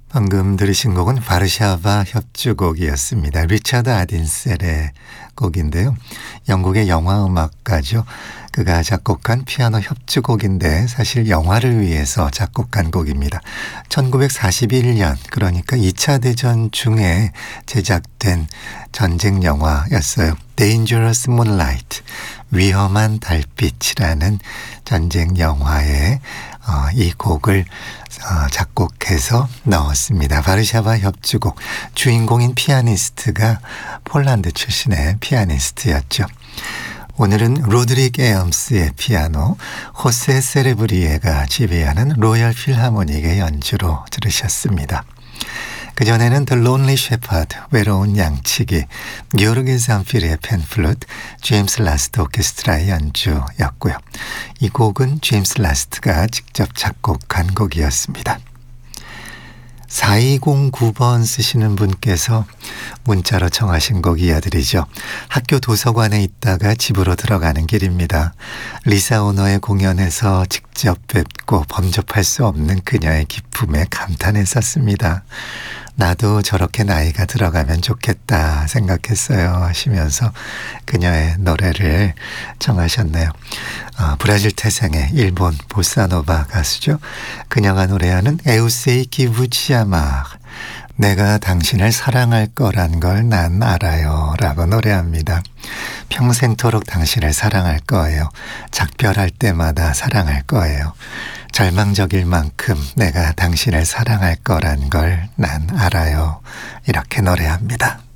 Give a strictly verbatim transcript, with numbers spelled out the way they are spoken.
방금 들으신 곡은 바르샤바 협주곡이었습니다. 리차드 아딘셀의 곡인데요. 영국의 영화음악가죠. 그가 작곡한 피아노 협주곡인데 사실 영화를 위해서 작곡한 곡입니다. 천구백사십일 년 그러니까 이 차 대전 중에 제작된 전쟁 영화였어요. Dangerous Moonlight, 위험한 달빛이라는 전쟁 영화에 어, 이 곡을 어, 작곡해서 넣었습니다. 바르샤바 협주곡, 주인공인 피아니스트가 폴란드 출신의 피아니스트였죠. 오늘은 로드릭 에엄스의 피아노, 호세 세레브리에가 지휘하는 로열 필하모닉의 연주로 들으셨습니다. 그전에는 The Lonely Shepherd, 외로운 양치기, 기오르기 잠피르의 펜플루트, 제임스 라스트 오케스트라의 연주였고요. 이 곡은 제임스 라스트가 직접 작곡한 곡이었습니다. 사이공구 번 쓰시는 분께서 문자로 청하신 곡 이어드리죠. 학교 도서관에 있다가 집으로 들어가는 길입니다. 리사 오너의 공연에서 직접 뵙고 범접할 수 없는 그녀의 기품에 감탄했었습니다. 나도 저렇게 나이가 들어가면 좋겠다 생각했어요 하시면서 그녀의 노래를 청하셨네요. 어, 브라질 태생의 일본 보사노바 가수죠. 그녀가 노래하는 에우세이 기부치아마, 내가 당신을 사랑할 거란 걸 난 알아요 라고 노래합니다. 평생토록 당신을 사랑할 거예요. 작별할 때마다 사랑할 거예요. 절망적일 만큼 내가 당신을 사랑할 거란 걸 난 알아요. 이렇게 노래합니다.